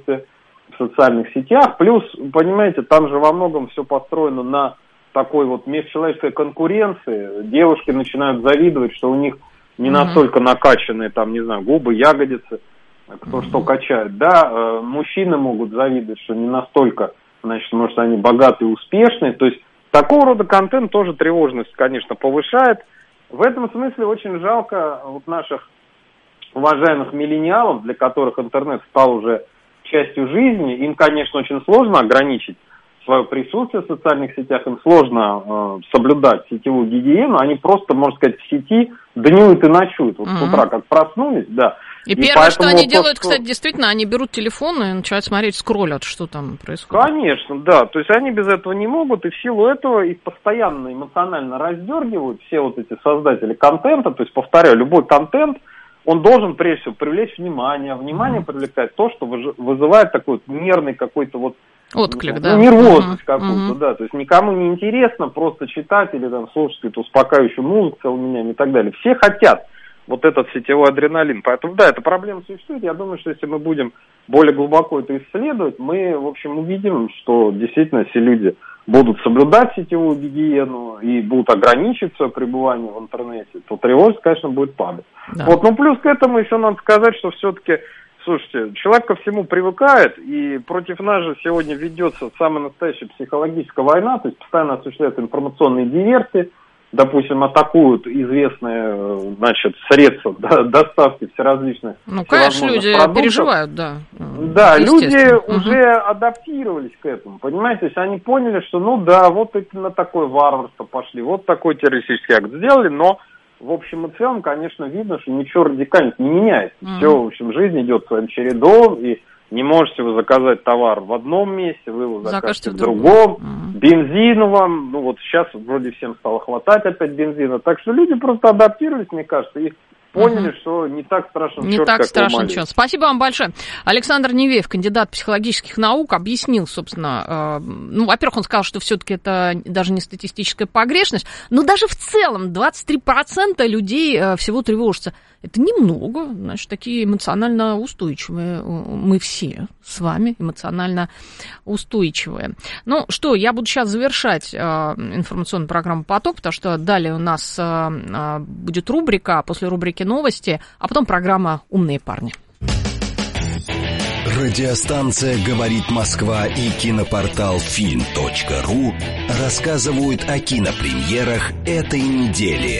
присутствие в социальных сетях. Плюс, понимаете, там же во многом все построено на такой вот межчеловеческой конкуренции. Девушки начинают завидовать, что у них не настолько накачанные, там, не знаю, губы, ягодицы, кто что качает. Да, мужчины могут завидовать, что не настолько, значит, может, они богатые и успешные. То есть такого рода контент тоже тревожность, конечно, повышает. В этом смысле очень жалко вот наших уважаемых миллениалов, для которых интернет стал уже частью жизни. Им, конечно, очень сложно ограничить свое присутствие в социальных сетях, им сложно соблюдать сетевую гигиену, они просто, можно сказать, в сети днюют и ночуют. Вот с утра как проснулись, да. И первое, что они делают, кстати, действительно, они берут телефон и начинают смотреть, скроллят, что там происходит. Конечно, да. То есть они без этого не могут, и в силу этого их постоянно эмоционально раздергивают все вот эти создатели контента. То есть, повторяю, любой контент, он должен, прежде всего, привлечь внимание. Внимание привлекает то, что вызывает такой вот нервный какой-то вот отклик, да. Нервозность какую-то, да. То есть никому не интересно просто читать или там слушать какую-то успокаивающую музыку целыми днями и так далее. Все хотят вот этот сетевой адреналин. Поэтому, да, эта проблема существует. Я думаю, что если мы будем более глубоко это исследовать, мы, в общем, увидим, что действительно все люди будут соблюдать сетевую гигиену и будут ограничивать свое пребывание в интернете, то тревожность, конечно, будет падать. Да. Вот, ну, плюс к этому еще надо сказать, что все-таки, слушайте, человек ко всему привыкает, и против нас же сегодня ведется самая настоящая психологическая война, то есть постоянно осуществляются информационные диверсии, допустим, атакуют известные, значит, средства доставки всеразличных. Ну, конечно, люди продуктов. Переживают, да. Да, люди уже адаптировались к этому, понимаете, то есть они поняли, что, ну да, вот на такое варварство пошли, вот такой террористический акт сделали, но в общем и целом, конечно, видно, что ничего радикально не меняется. Все, в общем, жизнь идет своим чередом, и не можете вы заказать товар в одном месте, вы его закажете в другом. Бензину вам, ну вот сейчас вроде всем стало хватать опять бензина. Так что люди просто адаптировались, мне кажется, и поняли, что не так страшен черт, как страшен черт. Спасибо вам большое. Александр Невеев, кандидат психологических наук, объяснил, собственно, ну, во-первых, он сказал, что все-таки это даже не статистическая погрешность, но даже в целом 23% людей всего тревожатся. Это немного, значит, такие эмоционально устойчивые. Мы все с вами эмоционально устойчивые. Ну что, я буду сейчас завершать информационную программу «Поток», потому что далее у нас будет рубрика, после рубрики новости, а потом программа «Умные парни». Радиостанция «Говорит Москва» и кинопортал film.ru рассказывают о кинопремьерах этой недели.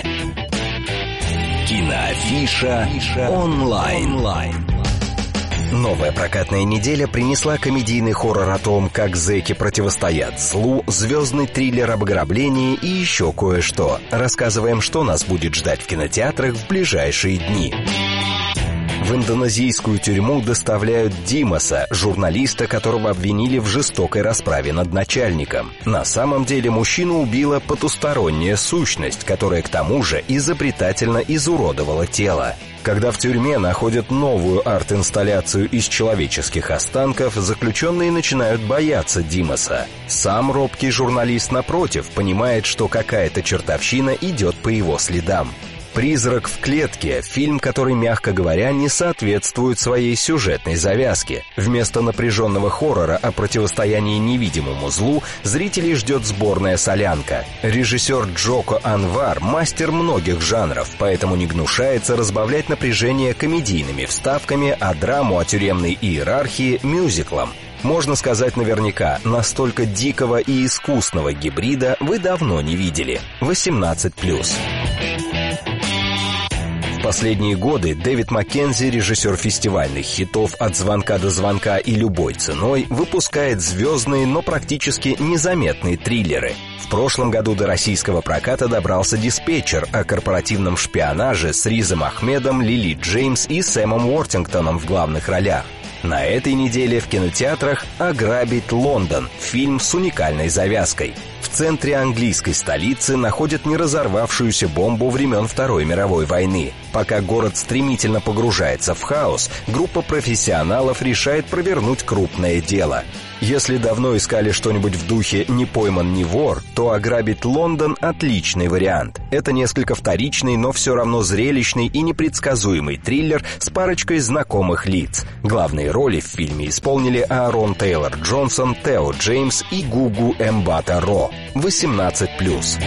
Киноафиша онлайн. Новая прокатная неделя принесла комедийный хоррор о том, как зэки противостоят злу, звездный триллер об ограблении и еще кое-что. Рассказываем, что нас будет ждать в кинотеатрах в ближайшие дни. В индонезийскую тюрьму доставляют Димаса, журналиста, которого обвинили в жестокой расправе над начальником. На самом деле мужчину убила потусторонняя сущность, которая к тому же изобретательно изуродовала тело. Когда в тюрьме находят новую арт-инсталляцию из человеческих останков, заключенные начинают бояться Димаса. Сам робкий журналист, напротив, понимает, что какая-то чертовщина идет по его следам. «Призрак в клетке» — фильм, который, мягко говоря, не соответствует своей сюжетной завязке. Вместо напряженного хоррора о противостоянии невидимому злу зрителей ждет сборная солянка. Режиссер Джоко Анвар — мастер многих жанров, поэтому не гнушается разбавлять напряжение комедийными вставками, а драму о тюремной иерархии — мюзиклом. Можно сказать наверняка, настолько дикого и искусного гибрида вы давно не видели. 18+. В последние годы Дэвид Маккензи, режиссер фестивальных хитов «От звонка до звонка» и «Любой ценой», выпускает звездные, но практически незаметные триллеры. В прошлом году до российского проката добрался «Диспетчер» о корпоративном шпионаже с Ризом Ахмедом, Лили Джеймс и Сэмом Уортингтоном в главных ролях. На этой неделе в кинотеатрах «Ограбить Лондон» — фильм с уникальной завязкой. В центре английской столицы находят неразорвавшуюся бомбу времен Второй мировой войны. Пока город стремительно погружается в хаос, группа профессионалов решает провернуть крупное дело. Если давно искали что-нибудь в духе «Не пойман, не вор», то «Ограбить Лондон» — отличный вариант. Это несколько вторичный, но все равно зрелищный и непредсказуемый триллер с парочкой знакомых лиц. Главные роли в фильме исполнили Аарон Тейлор Джонсон, Тео Джеймс и Гугу Эмбата-Ро. 18+.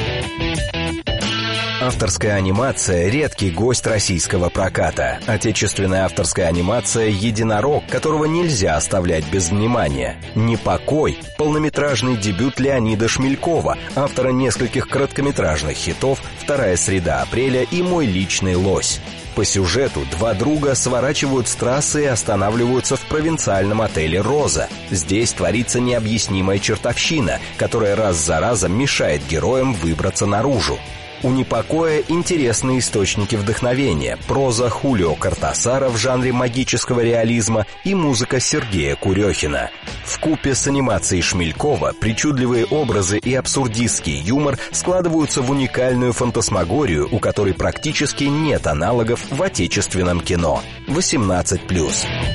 Авторская анимация – редкий гость российского проката. Отечественная авторская анимация – «Единорог», которого нельзя оставлять без внимания. «Непокой» – полнометражный дебют Леонида Шмелькова, автора нескольких короткометражных хитов «Вторая среда апреля» и «Мой личный лось». По сюжету два друга сворачивают с трассы и останавливаются в провинциальном отеле «Роза». Здесь творится необъяснимая чертовщина, которая раз за разом мешает героям выбраться наружу. У «Непокоя» интересные источники вдохновения, проза Хулио Кортасара в жанре магического реализма и музыка Сергея Курехина. Вкупе с анимацией Шмелькова причудливые образы и абсурдистский юмор складываются в уникальную фантасмагорию, у которой практически нет аналогов в отечественном кино. 18+.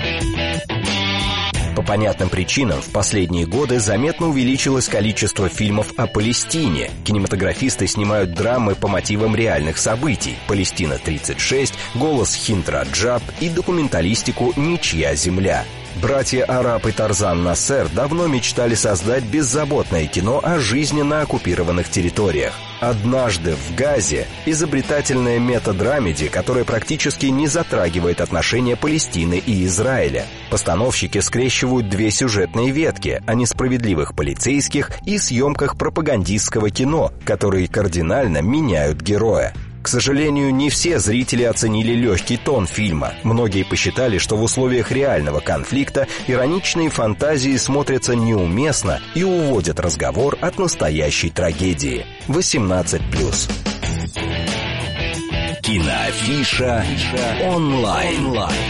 По понятным причинам в последние годы заметно увеличилось количество фильмов о Палестине. Кинематографисты снимают драмы по мотивам реальных событий: «Палестина-36», «Голос Хинд-Раджаб» и документалистику «Ничья земля». Братья Араб и Тарзан Нассер давно мечтали создать беззаботное кино о жизни на оккупированных территориях. «Однажды в Газе» — изобретательная метадрамеди, которая практически не затрагивает отношения Палестины и Израиля. Постановщики скрещивают две сюжетные ветки о несправедливых полицейских и съемках пропагандистского кино, которые кардинально меняют героя. К сожалению, не все зрители оценили легкий тон фильма. Многие посчитали, что в условиях реального конфликта ироничные фантазии смотрятся неуместно и уводят разговор от настоящей трагедии. 18+. Киноафиша онлайн.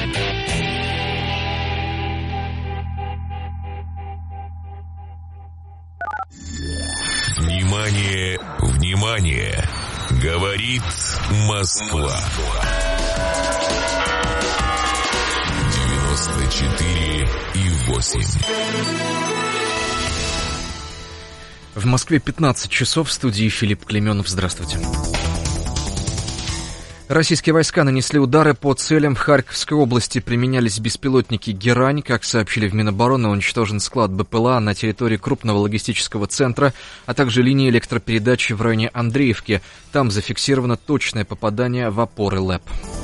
Внимание, внимание! Говорит Москва. 94,8. В Москве 15 часов, в студии Филипп Клеменов. Здравствуйте. Российские войска нанесли удары по целям в Харьковской области. Применялись беспилотники «Герань». Как сообщили в Минобороны, уничтожен склад БПЛА на территории крупного логистического центра, а также линии электропередачи в районе Андреевки. Там зафиксировано точное попадание в опоры ЛЭП.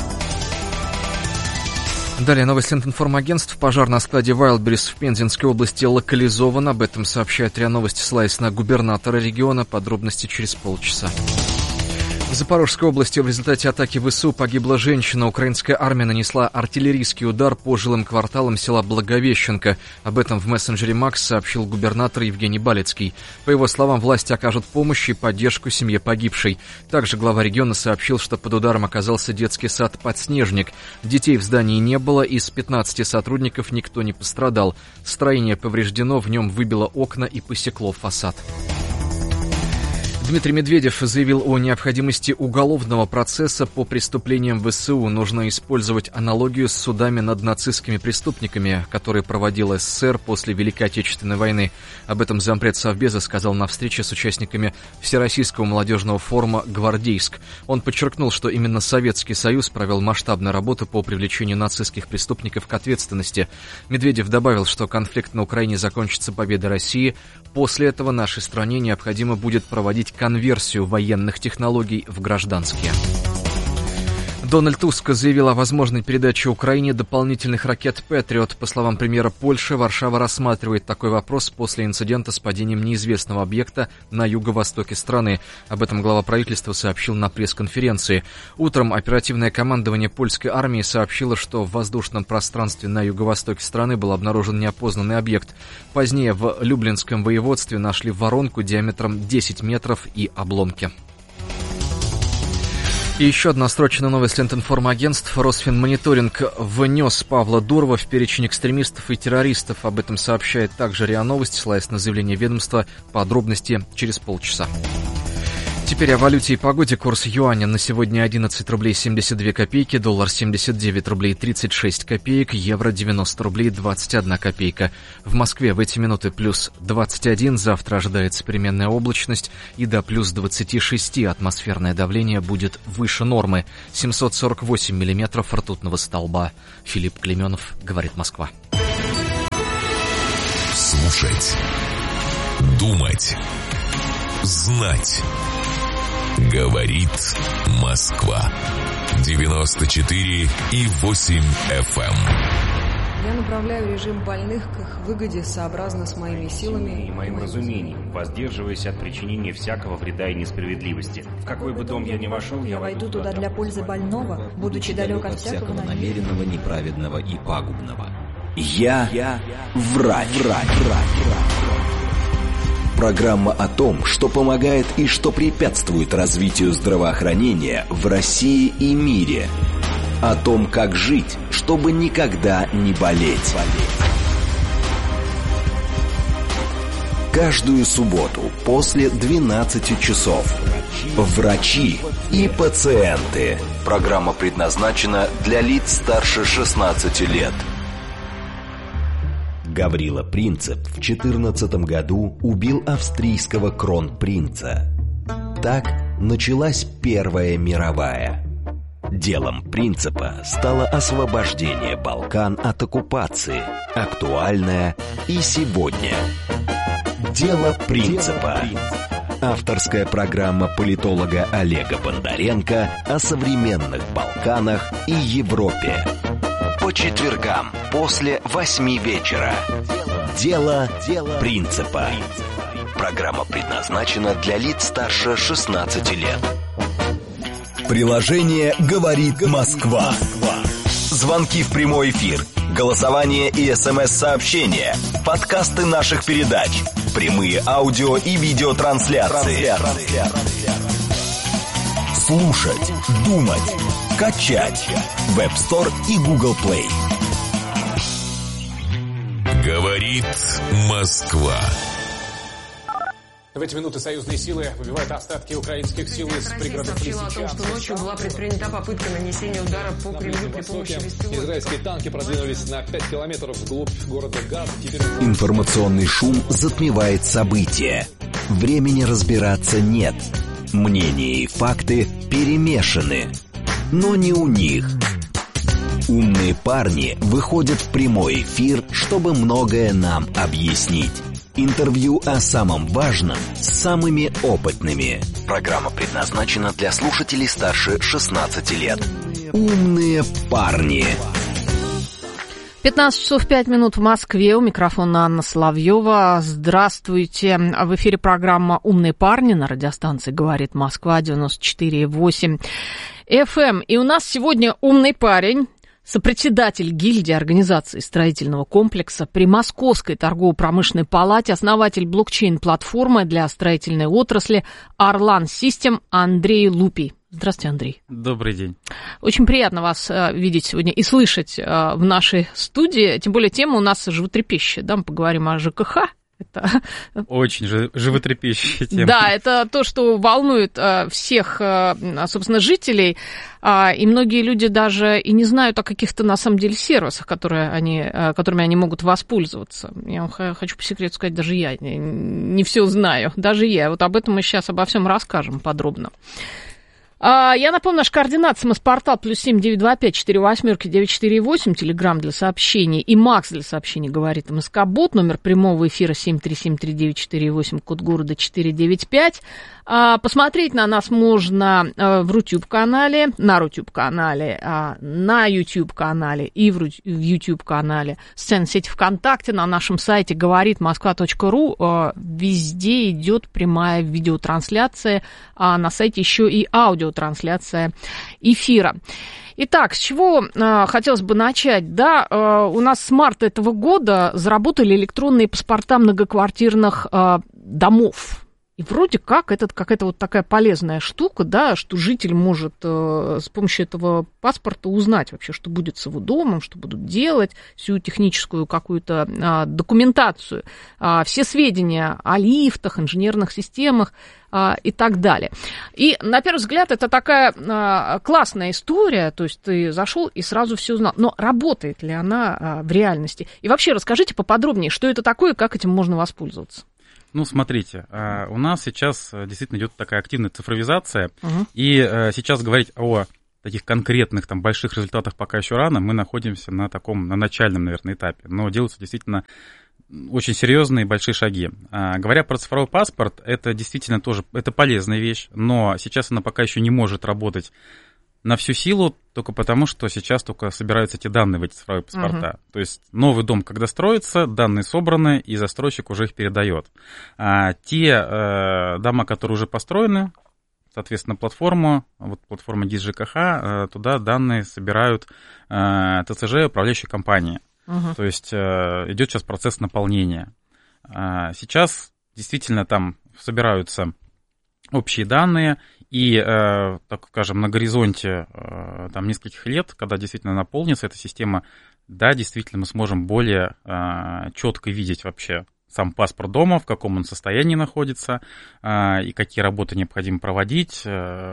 Далее новость информагентств. Пожар на складе Wildberries в Пензенской области локализован. Об этом сообщает РИА Новости, ссылаясь на губернатора региона. Подробности через полчаса. В Запорожской области в результате атаки ВСУ погибла женщина. Украинская армия нанесла артиллерийский удар по жилым кварталам села Благовещенко. Об этом в мессенджере Макс сообщил губернатор Евгений Балицкий. По его словам, власти окажут помощь и поддержку семье погибшей. Также глава региона сообщил, что под ударом оказался детский сад «Подснежник». Детей в здании не было, из 15 сотрудников никто не пострадал. Строение повреждено, в нем выбило окна и посекло фасад. Дмитрий Медведев заявил о необходимости уголовного процесса по преступлениям ВСУ. Нужно использовать аналогию с судами над нацистскими преступниками, которые проводил СССР после Великой Отечественной войны. Об этом зампред Совбеза сказал на встрече с участниками Всероссийского молодежного форума «Гвардейск». Он подчеркнул, что именно Советский Союз провел масштабную работу по привлечению нацистских преступников к ответственности. Медведев добавил, что конфликт на Украине закончится победой России. После этого нашей стране необходимо будет проводить конверсию военных технологий в гражданские. Дональд Туск заявил о возможной передаче Украине дополнительных ракет «Патриот». По словам премьера Польши, Варшава рассматривает такой вопрос после инцидента с падением неизвестного объекта на юго-востоке страны. Об этом глава правительства сообщил на пресс-конференции. Утром оперативное командование польской армии сообщило, что в воздушном пространстве на юго-востоке страны был обнаружен неопознанный объект. Позднее в Люблинском воеводстве нашли воронку диаметром 10 метров и обломки. И еще одна срочная новость Лентинформагентств. Росфинмониторинг внес Павла Дурова в перечень экстремистов и террористов. Об этом сообщает также РИА Новости, ссылаясь на заявление ведомства. Подробности через полчаса. Теперь о валюте и погоде. Курс юаня на сегодня 11 рублей 72 копейки, доллар 79 рублей 36 копеек, евро 90 рублей 21 копейка. В Москве в эти минуты плюс 21, завтра ожидается переменная облачность и до плюс 26 атмосферное давление будет выше нормы. 748 миллиметров ртутного столба. Филипп Клеменов, говорит Москва. Слушать, думать, знать. Говорит Москва. 94,8 FM. Я направляю режим больных к их выгоде сообразно с моими силами и моим разумением, воздерживаясь от причинения всякого вреда и несправедливости. В какой бы дом я ни вошел, я войду туда для пользы больного, будучи далек от всякого намеренного, неправедного и пагубного. Я врач. Программа о том, что помогает и что препятствует развитию здравоохранения в России и мире. О том, как жить, чтобы никогда не болеть. Каждую субботу после 12 часов. Врачи и пациенты. Программа предназначена для лиц старше 16 лет. Гаврила Принцип в 14 году убил австрийского кронпринца. Так началась Первая мировая. Делом Принципа стало освобождение Балкан от оккупации, актуальное и сегодня. Дело Принципа. Авторская программа политолога Олега Бондаренко о современных Балканах и Европе. По четвергам после 8 вечера. Дело Принципа. Программа предназначена для лиц старше 16 лет. Приложение «Говорит Москва». Звонки в прямой эфир, голосование и СМС-сообщения, подкасты наших передач, прямые аудио и видеотрансляции. Слушать, думать, качать. Web Store и Google Play. Говорит Москва. В эти минуты союзные силы выбивают остатки украинских сил из пригородов Лисичанска. Россия сообщила о том, что ночью была предпринята попытка нанесения удара по Кремлю при помощи беспилотников. Израильские танки продвинулись на 5 километров вглубь города Газ. Информационный шум затмевает события. Времени разбираться нет. Мнения и факты перемешаны. Но не у них. Умные парни выходят в прямой эфир, чтобы многое нам объяснить. Интервью о самом важном с самыми опытными. Программа предназначена для слушателей старше 16 лет. Умные парни. 15 часов 5 минут в Москве. У микрофона Анна Соловьева. Здравствуйте. В эфире программа «Умные парни» на радиостанции «Говорит Москва» 94,8 FM. И у нас сегодня умный парень, сопредседатель гильдии организации строительного комплекса при Московской торгово-промышленной палате, основатель блокчейн-платформы для строительной отрасли «Орлан Систем» Андрей Лупий. Здравствуйте, Андрей. Добрый день. Очень приятно вас видеть сегодня и слышать в нашей студии. Тем более тема у нас животрепещущая. Да, мы поговорим о ЖКХ. Это... Очень животрепещущая тема. Да, это то, что волнует всех, собственно, жителей. И многие люди даже и не знают о каких-то, на самом деле, сервисах, которыми они могут воспользоваться. Я вам хочу по секрету сказать, даже я не все знаю. Даже я. Вот об этом мы сейчас обо всем расскажем подробно. Я напомню, наш координат, СМС-портал +7 925 48 948, телеграм для сообщений и Макс для сообщений говорит МСК-бот, номер прямого эфира 7373948, код города 495. Посмотреть на нас можно в Рутюб-канале, на Рутюб-канале, на YouTube-канале и в YouTube-канале социальной сети ВКонтакте, на нашем сайте говоритmoskva.ru. Везде идет прямая видеотрансляция, а на сайте еще и аудиотрансляция эфира. Итак, с чего хотелось бы начать? Да, у нас с марта этого года заработали электронные паспорта многоквартирных домов. И вроде как это какая-то вот такая полезная штука, да, что житель может с помощью этого паспорта узнать вообще, что будет с его домом, что будут делать, всю техническую какую-то документацию, все сведения о лифтах, инженерных системах и так далее. И, на первый взгляд, это такая классная история, то есть ты зашел и сразу все узнал. Но работает ли она в реальности? И вообще расскажите поподробнее, что это такое и как этим можно воспользоваться. Ну, смотрите, у нас сейчас действительно идет такая активная цифровизация, и сейчас говорить о таких конкретных, там, больших результатах пока еще рано, мы находимся на начальном, наверное, этапе, но делаются действительно очень серьезные большие шаги. Говоря про цифровой паспорт, это действительно тоже, это полезная вещь, но сейчас она пока еще не может работать на всю силу, только потому, что сейчас только собираются эти данные в эти цифровые паспорта. То есть новый дом, когда строится, данные собраны, и застройщик уже их передает. Те дома, которые уже построены, соответственно, платформа ГИС ЖКХ, туда данные собирают ТЦЖ, управляющие компании. То есть идет сейчас процесс наполнения. Сейчас действительно там собираются общие данные, и, так скажем, на горизонте там, нескольких лет, когда действительно наполнится эта система, да, действительно мы сможем более четко видеть вообще сам паспорт дома, в каком он состоянии находится, и какие работы необходимо проводить,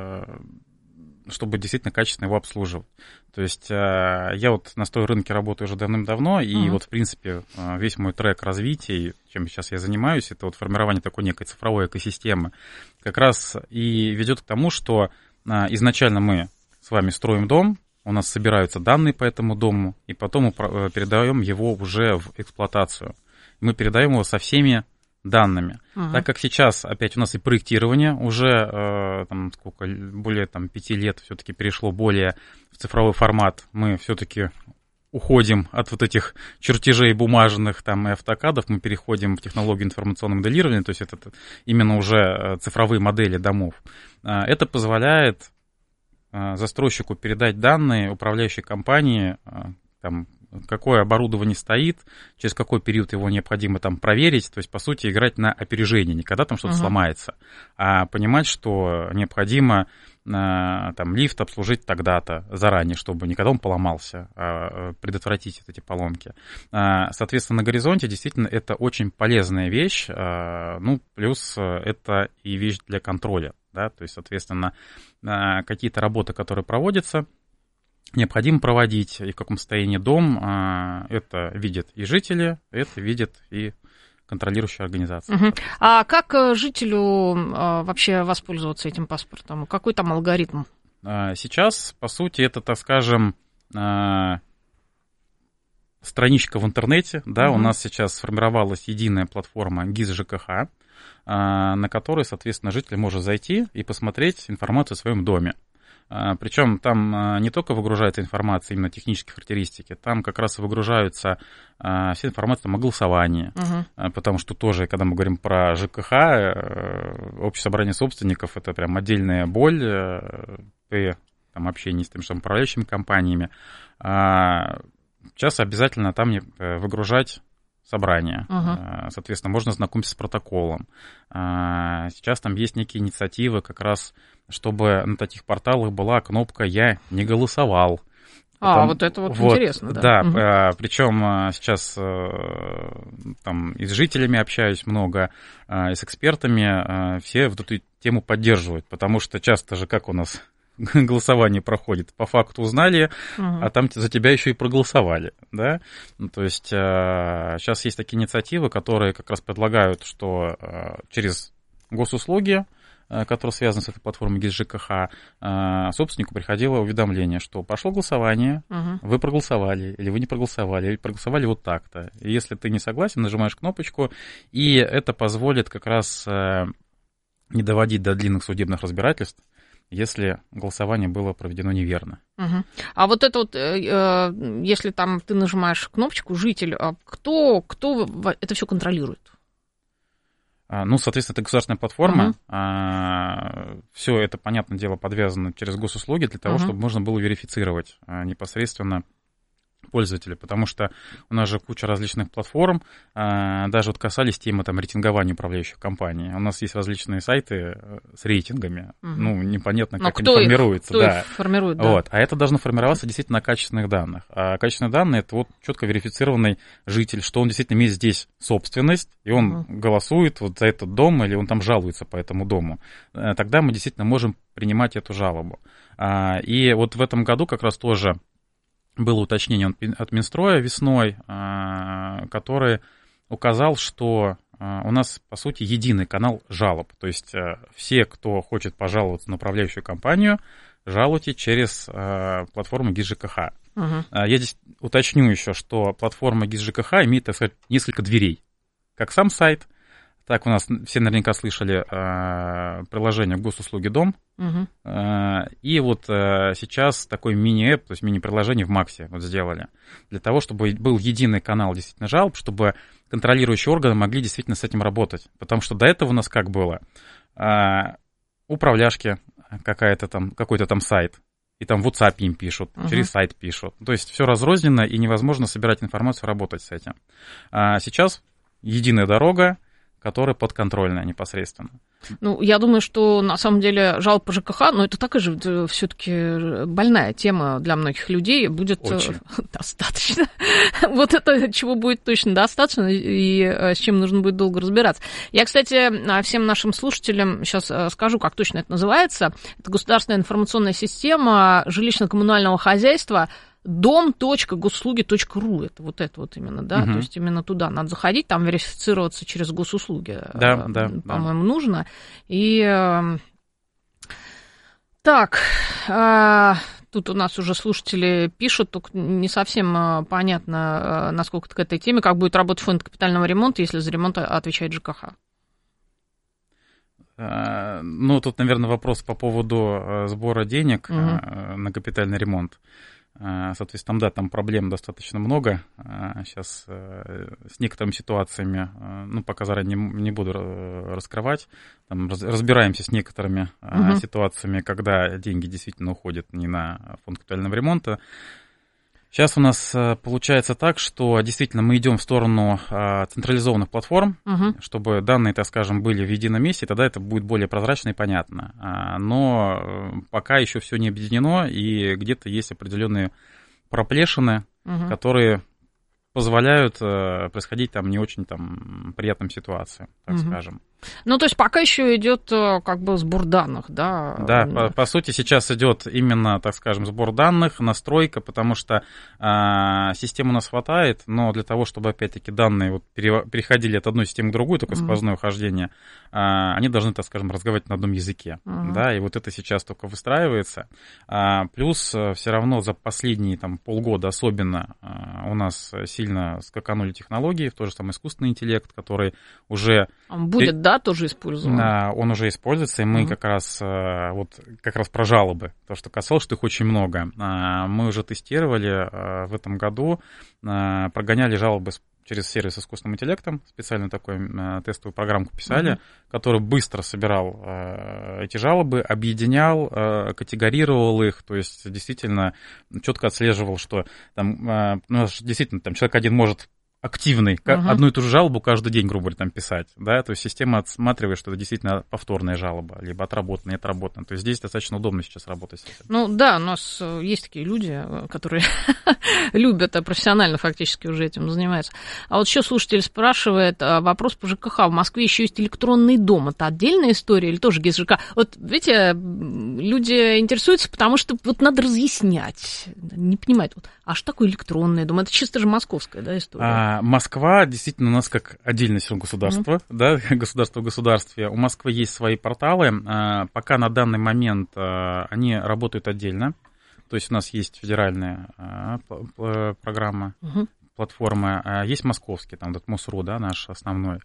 чтобы действительно качественно его обслуживать. То есть я вот на стройрынке работаю уже давным-давно, и вот, в принципе, весь мой трек развития, чем сейчас я занимаюсь, это вот формирование такой некой цифровой экосистемы, как раз и ведет к тому, что изначально мы с вами строим дом, у нас собираются данные по этому дому, и потом мы передаем его уже в эксплуатацию. Мы передаем его со всеми данными. Так как сейчас опять у нас и проектирование уже более 5 лет все-таки перешло более в цифровой формат, мы все-таки уходим от вот этих чертежей бумажных и автокадов, мы переходим в технологию информационного моделирования, то есть это именно уже цифровые модели домов. Это позволяет застройщику передать данные управляющей компании, какое оборудование стоит, через какой период его необходимо проверить, то есть, по сути, играть на опережение, не когда там что-то сломается, а понимать, что необходимо лифт обслужить тогда-то, заранее, чтобы не когда он поломался, а предотвратить эти поломки. Соответственно, на горизонте действительно это очень полезная вещь, плюс это и вещь для контроля, да, то есть, соответственно, какие-то работы, которые проводятся, необходимо проводить, и в каком состоянии дом, это видят и жители, это видят и контролирующая организация. А как жителю вообще воспользоваться этим паспортом? Какой там алгоритм? Сейчас, по сути, это, так скажем, страничка в интернете, да, у нас сейчас сформировалась единая платформа ГИС ЖКХ, на которой, соответственно, житель может зайти и посмотреть информацию о своем доме. Причем там не только выгружается информация именно технические характеристики, там как раз и выгружаются вся информация о голосовании, потому что тоже, когда мы говорим про ЖКХ, общее собрание собственников, это прям отдельная боль при общении с теми же управляющими компаниями. Сейчас обязательно там выгружать собрание. Соответственно, можно знакомиться с протоколом. Сейчас там есть некие инициативы как раз, чтобы на таких порталах была кнопка «Я не голосовал». Вот это интересно, да. Да, причем сейчас и с жителями общаюсь много, и с экспертами, все вот эту тему поддерживают, потому что часто же как у нас голосование проходит, по факту узнали, а там за тебя еще и проголосовали, да, то есть сейчас есть такие инициативы, которые как раз предлагают, что через госуслуги, которые связаны с этой платформой ГИС ЖКХ, собственнику приходило уведомление, что прошло голосование, вы проголосовали, или вы не проголосовали, или проголосовали вот так-то. И если ты не согласен, нажимаешь кнопочку, и это позволит как раз не доводить до длинных судебных разбирательств, если голосование было проведено неверно. А вот это вот, если там ты нажимаешь кнопочку «Житель», кто это все контролирует? Соответственно, это государственная платформа. Все это, понятное дело, подвязано через госуслуги для того, чтобы можно было верифицировать непосредственно пользователей, потому что у нас же куча различных платформ, даже вот касались темы там рейтингования управляющих компаний. У нас есть различные сайты с рейтингами, ну, непонятно, как они формируются. Кто их формирует, да. Вот. А это должно формироваться действительно на качественных данных. А качественные данные — это вот четко верифицированный житель, что он действительно имеет здесь собственность, и он голосует вот за этот дом, или он там жалуется по этому дому. Тогда мы действительно можем принимать эту жалобу. И вот в этом году как раз тоже было уточнение от Минстроя весной, который указал, что у нас, по сути, единый канал жалоб. То есть все, кто хочет пожаловаться на управляющую компанию, жалуйте через платформу ГИС ЖКХ. Я здесь уточню еще, что платформа ГИС ЖКХ имеет, так сказать, несколько дверей. Как сам сайт, так у нас все наверняка слышали приложение Госуслуги Дом. И вот сейчас такой мини-эп, то есть мини-приложение в Максе вот сделали, для того, чтобы был единый канал действительно жалоб, чтобы контролирующие органы могли действительно с этим работать. Потому что до этого у нас как было? Управляшки какой-то там сайт, и там в WhatsApp им пишут, через сайт пишут. То есть все разрозненно, и невозможно собирать информацию, работать с этим. Сейчас единая дорога, которая подконтрольная непосредственно. Ну, я думаю, что на самом деле жалоб по ЖКХ, но это такая же все-таки больная тема для многих людей, будет достаточно. Вот это чего будет точно достаточно, и с чем нужно будет долго разбираться. Я, кстати, всем нашим слушателям сейчас скажу, как точно это называется. Это государственная информационная система жилищно-коммунального хозяйства dom.госуслуги.ру. Это вот именно, да, то есть именно туда надо заходить, там верифицироваться через госуслуги, по-моему, нужно. И так, тут у нас уже слушатели пишут, только не совсем понятно, насколько к этой теме, как будет работать фонд капитального ремонта, если за ремонт отвечает ЖКХ. Ну, тут, наверное, вопрос по поводу сбора денег на капитальный ремонт. Соответственно, да, там проблем достаточно много. Сейчас с некоторыми ситуациями, ну, пока заранее не буду раскрывать, там разбираемся с некоторыми ситуациями, когда деньги действительно уходят не на фонд капитального ремонта. Сейчас у нас получается так, что действительно мы идем в сторону централизованных платформ, чтобы данные, так скажем, были в едином месте, тогда это будет более прозрачно и понятно. Но пока еще все не объединено, и где-то есть определенные проплешины, которые позволяют происходить там не очень там приятным ситуациям, так скажем. Ну, то есть пока еще идет как бы сбор данных, да? Да, по сути сейчас идет именно, так скажем, сбор данных, настройка, потому что систем у нас хватает, но для того, чтобы опять-таки данные вот переходили от одной системы к другой, такое сквозное ухождение, они должны, так скажем, разговаривать на одном языке, да, и вот это сейчас только выстраивается. Плюс все равно за последние там полгода особенно у нас сильно скаканули технологии, в то же самое искусственный интеллект, который уже... Будет, да, тоже использован? Он уже используется, и мы как раз про жалобы, то, что касалось, что их очень много. Мы уже тестировали в этом году, прогоняли жалобы через сервис с искусственным интеллектом, специально такую тестовую программку писали, который быстро собирал эти жалобы, объединял, категорировал их, то есть действительно четко отслеживал, что там, действительно там человек один может активный, одну и ту же жалобу каждый день, грубо говоря, там писать, да, то есть система отсматривает, что это действительно повторная жалоба, либо отработанная, отработанная, то есть здесь достаточно удобно сейчас работать с этим. Ну да, у нас есть такие люди, которые любят, профессионально фактически уже этим занимаются. А вот еще слушатель спрашивает, вопрос по ЖКХ, в Москве еще есть электронный дом, это отдельная история или тоже ГИС ЖКХ? Вот, видите, люди интересуются, потому что вот надо разъяснять, не понимают, вот, а что такое электронный дом? Это чисто же московская, да, история? Москва действительно у нас как отдельное государство, да, государство в государстве. У Москвы есть свои порталы. Пока на данный момент они работают отдельно. То есть у нас есть федеральная программа, платформа, есть московский, там этот МОСРУ, да, наш основной.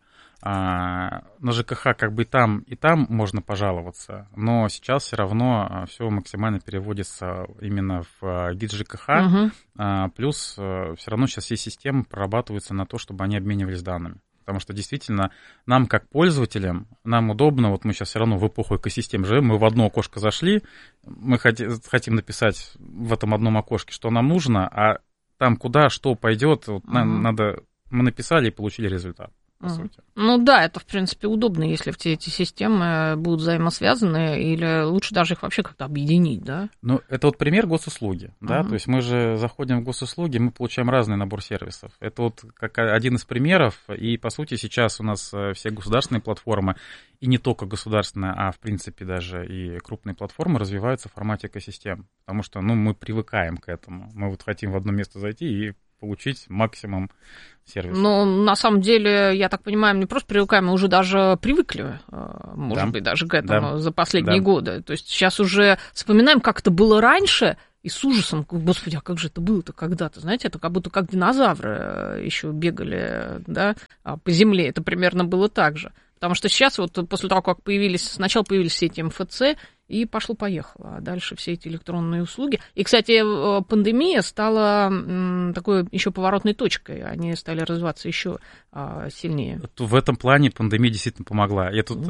На ЖКХ как бы и там можно пожаловаться, но сейчас все равно все максимально переводится именно в ГИС ЖКХ, плюс все равно сейчас все системы прорабатываются на то, чтобы они обменивались данными. Потому что действительно нам, как пользователям, нам удобно, вот мы сейчас все равно в эпоху экосистем живем, мы в одно окошко зашли, мы хотим написать в этом одном окошке, что нам нужно, а там куда, что пойдет, вот, надо, мы написали и получили результат. По сути. Ну да, это, в принципе, удобно, если все эти системы будут взаимосвязаны, или лучше даже их вообще как-то объединить, да? Ну, это вот пример госуслуги, да, то есть мы же заходим в госуслуги, мы получаем разный набор сервисов. Это вот как один из примеров, и, по сути, сейчас у нас все государственные платформы, и не только государственные, а, в принципе, даже и крупные платформы развиваются в формате экосистем, потому что, ну, мы привыкаем к этому. Мы вот хотим в одно место зайти и получить максимум сервиса. Но на самом деле, я так понимаю, не просто привыкаем, мы уже даже привыкли, может быть, даже к этому за последние годы. То есть сейчас уже вспоминаем, как это было раньше, и с ужасом, господи, а как же это было-то когда-то? Знаете, это как будто как динозавры еще бегали, да, по земле. Это примерно было так же. Потому что сейчас вот после того, как сначала появились все эти МФЦ, и пошло-поехало. А дальше все эти электронные услуги. И, кстати, пандемия стала такой еще поворотной точкой. Они стали развиваться еще сильнее. В этом плане пандемия действительно помогла. Я тут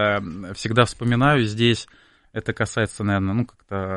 всегда вспоминаю здесь, это касается, наверное, ну,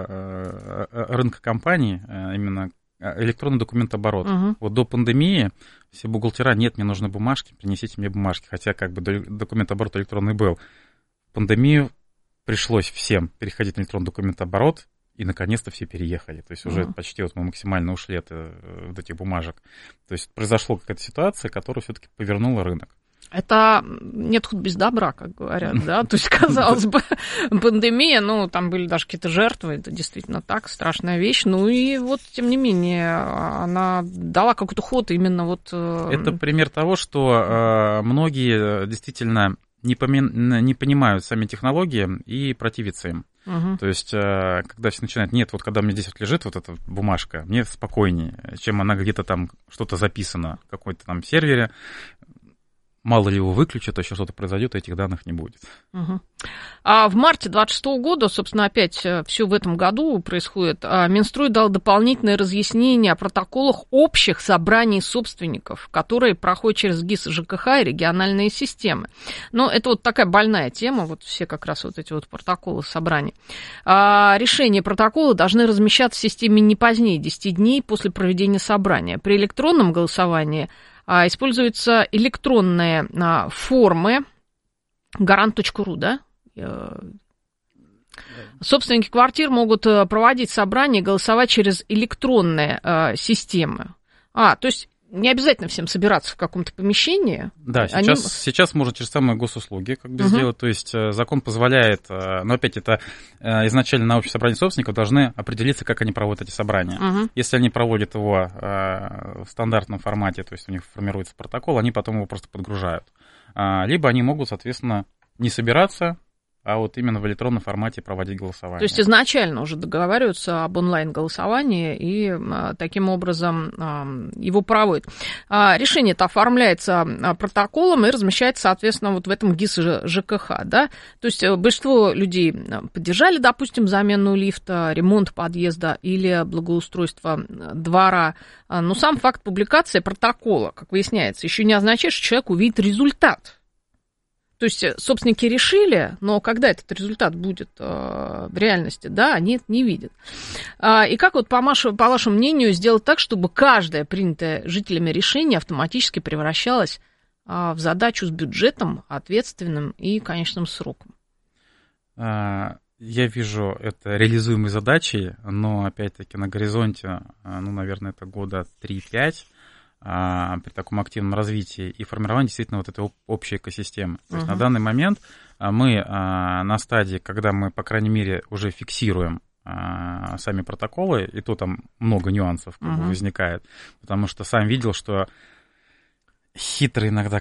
как-то рынка компаний, именно электронный документооборот. Вот до пандемии все бухгалтера: нет, мне нужны бумажки, принесите мне бумажки. Хотя как бы документооборот электронный был. В пандемию пришлось всем переходить на электронный документооборот, и наконец-то все переехали. То есть уже почти вот мы максимально ушли от этих бумажек. То есть произошла какая-то ситуация, которая все-таки повернула рынок. Это нет худа без добра, как говорят, да? То есть, казалось бы, пандемия, ну, там были даже какие-то жертвы, это действительно так, страшная вещь. Ну и вот, тем не менее, она дала какой-то ход именно вот... Это пример того, что многие действительно не понимают сами технологии и противятся им. То есть, когда все начинают: нет, вот когда у меня здесь вот лежит вот эта бумажка, мне спокойнее, чем она где-то там что-то записано в какой-то там сервере. Мало ли его выключат, еще что-то произойдет, а этих данных не будет. А в марте 2026 года, собственно, опять все в этом году происходит, Минстрой дал дополнительное разъяснение о протоколах общих собраний собственников, которые проходят через ГИС ЖКХ и региональные системы. Но это вот такая больная тема, вот все как раз вот эти вот протоколы собраний. Решения протокола должны размещаться в системе не позднее 10 дней после проведения собрания. При электронном голосовании используются электронные формы гарант.ру, да? Собственники квартир могут проводить собрания и голосовать через электронные системы. То есть не обязательно всем собираться в каком-то помещении. Да, сейчас можно через самые госуслуги как бы сделать. То есть закон позволяет, но опять это изначально на общее собрание собственников должны определиться, как они проводят эти собрания. Если они проводят его в стандартном формате, то есть у них формируется протокол, они потом его просто подгружают. Либо они могут, соответственно, не собираться, а вот именно в электронном формате проводить голосование. То есть изначально уже договариваются об онлайн-голосовании и таким образом его проводят. Решение это оформляется протоколом и размещается, соответственно, вот в этом ГИС ЖКХ, да? То есть большинство людей поддержали, допустим, замену лифта, ремонт подъезда или благоустройство двора. Но сам факт публикации протокола, как выясняется, еще не означает, что человек увидит результат. То есть собственники решили, но когда этот результат будет в реальности, да, они это не видят. И как вот, по вашему мнению, сделать так, чтобы каждое принятое жителями решение автоматически превращалось в задачу с бюджетом, ответственным и конечным сроком? Я вижу это реализуемой задачей, но, опять-таки, на горизонте, ну, наверное, это года 3-5, при таком активном развитии и формировании действительно вот этой общей экосистемы. То есть на данный момент мы на стадии, когда мы, по крайней мере, уже фиксируем сами протоколы, и то там много нюансов как бы возникает, потому что сам видел, что хитро иногда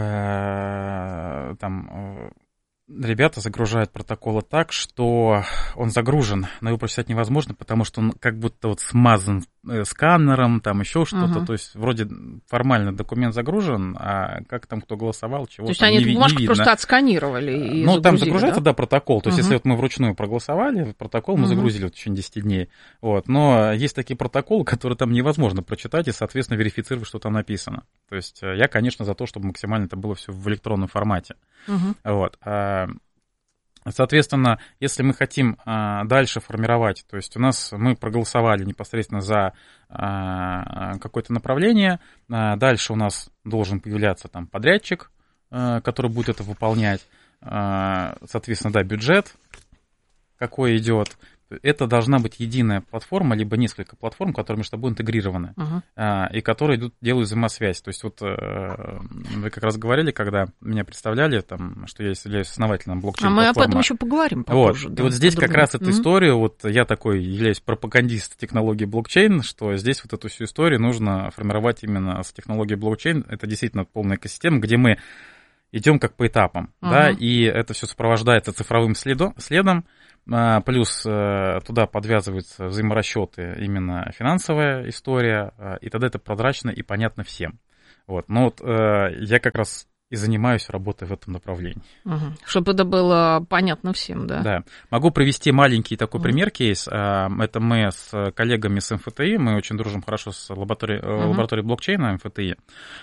там ребята загружают протоколы так, что он загружен, но его прочитать невозможно, потому что он как будто вот смазан сканером, там еще что-то, то есть вроде формально документ загружен, а как там кто голосовал, чего то есть там они не видно. бумажку просто отсканировали и ну, там загрузили, загружается, да, протокол, то есть если вот мы вручную проголосовали, протокол мы загрузили в течение 10 дней, вот, но есть такие протоколы, которые там невозможно прочитать и, соответственно, верифицировать, что там написано. То есть я, конечно, за то, чтобы максимально это было все в электронном формате. Вот. Соответственно, если мы хотим дальше формировать, то есть мы проголосовали непосредственно за какое-то направление, дальше у нас должен появляться там подрядчик, который будет это выполнять, соответственно, да, бюджет какой идет. Это должна быть единая платформа, либо несколько платформ, которые между собой интегрированы, и которые делают взаимосвязь. То есть вот вы как раз говорили, когда меня представляли, там, что я являюсь основателем блокчейн-платформы. А мы об этом еще поговорим попозже. Вот. Да, и вот здесь как раз эту историю, вот я такой являюсь пропагандист технологии блокчейн, что здесь вот эту всю историю нужно формировать именно с технологией блокчейн. Это действительно полная экосистема, где мы идем как по этапам, да, и это все сопровождается цифровым следом, плюс туда подвязываются взаиморасчеты, именно финансовая история, и тогда это прозрачно и понятно всем. Вот. Но вот я как раз и занимаюсь работой в этом направлении. Чтобы это было понятно всем, да? Да. Могу привести маленький такой пример-кейс. Это мы с коллегами с МФТИ, мы очень дружим хорошо с лабораторией блокчейна МФТИ,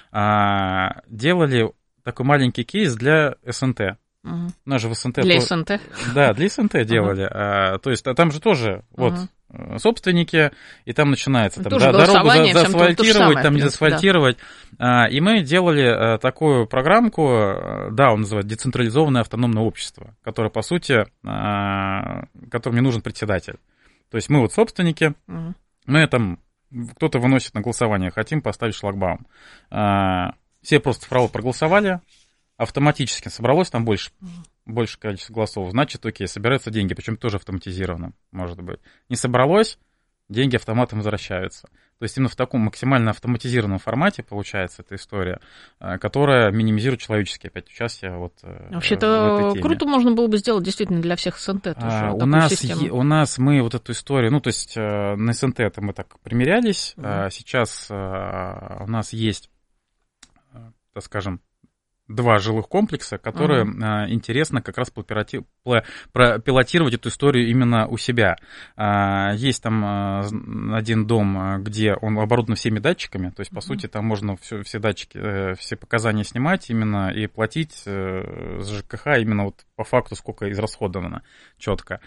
делали такой маленький кейс для СНТ. У нас же в СНТ... Для СНТ? Да, для СНТ делали. То есть там же тоже собственники, и там начинается там, дорогу заасфальтировать, там не заасфальтировать. Да. И мы делали такую программку, да, он называется «Децентрализованное автономное общество», которое, по сути, которому не нужен председатель. То есть мы вот собственники, мы там, кто-то выносит на голосование, хотим поставить шлагбаум. Все просто цифрово проголосовали, автоматически собралось там больше количество голосов, значит, окей, собираются деньги, причем тоже автоматизированно, может быть. Не собралось, деньги автоматом возвращаются. То есть именно в таком максимально автоматизированном формате получается эта история, которая минимизирует человеческие опять участие вот вообще-то в этой теме. Круто можно было бы сделать действительно для всех СНТ тоже у нас мы вот эту историю, ну, то есть на СНТ это мы так примерялись, сейчас у нас есть, так скажем, 2 жилых комплекса, которые интересно как раз пилотировать эту историю именно у себя. Есть там один дом, где он оборудован всеми датчиками, то есть, по сути, там можно все датчики, все показания снимать именно и платить с ЖКХ именно вот по факту, сколько израсходовано четко.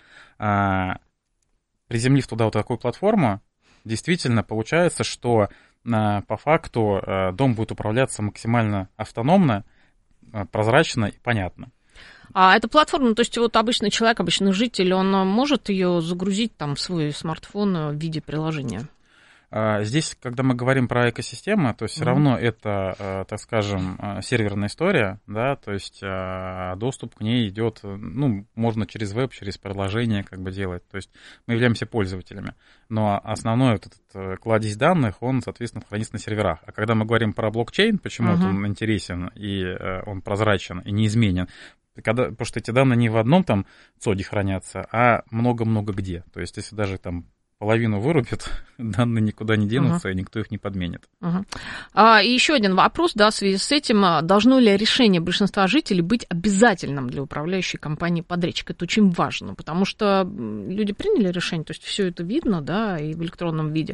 Приземлив туда вот такую платформу, действительно получается, что по факту дом будет управляться максимально автономно, прозрачно и понятно. А эта платформа, то есть вот обычный человек, обычный житель, он может ее загрузить там в свой смартфон в виде приложения? Здесь, когда мы говорим про экосистему, то есть все равно это, так скажем, серверная история, да, то есть доступ к ней идет, ну, можно через веб, через приложение как бы делать, то есть мы являемся пользователями, но основной вот этот кладезь данных, он, соответственно, хранится на серверах. А когда мы говорим про блокчейн, почему он интересен и он прозрачен и неизменен, потому что эти данные не в одном там ЦОДе хранятся, а много-много где, то есть если даже там половину вырубят, данные никуда не денутся, и никто их не подменит. И еще один вопрос, да, в связи с этим. Должно ли решение большинства жителей быть обязательным для управляющей компании-подрядчика? Это очень важно, потому что люди приняли решение, то есть все это видно, да, и в электронном виде,